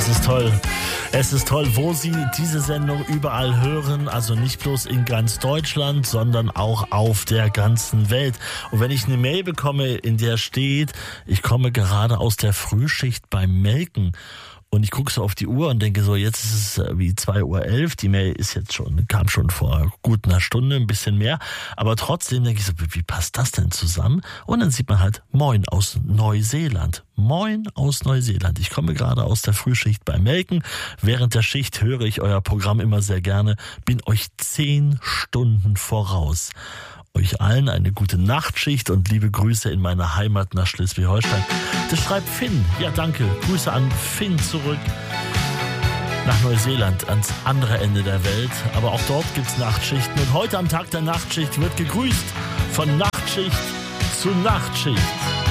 Es ist toll. Es ist toll, wo Sie diese Sendung überall hören, also nicht bloß in ganz Deutschland, sondern auch auf der ganzen Welt. Und wenn ich eine Mail bekomme, in der steht, ich komme gerade aus der Frühschicht beim Melken, und ich gucke so auf die Uhr und denke so, jetzt ist es wie 2:11 Uhr. Die Mail ist jetzt kam schon vor gut einer Stunde, ein bisschen mehr. Aber trotzdem denke ich so, wie passt das denn zusammen? Und dann sieht man halt, moin aus Neuseeland. Moin aus Neuseeland. Ich komme gerade aus der Frühschicht beim Melken. Während der Schicht höre ich euer Programm immer sehr gerne. Bin euch 10 Stunden voraus. Euch allen eine gute Nachtschicht und liebe Grüße in meine Heimat nach Schleswig-Holstein. Das schreibt Finn. Ja, danke. Grüße an Finn zurück nach Neuseeland, ans andere Ende der Welt. Aber auch dort gibt's Nachtschichten. Und heute am Tag der Nachtschicht wird gegrüßt von Nachtschicht zu Nachtschicht.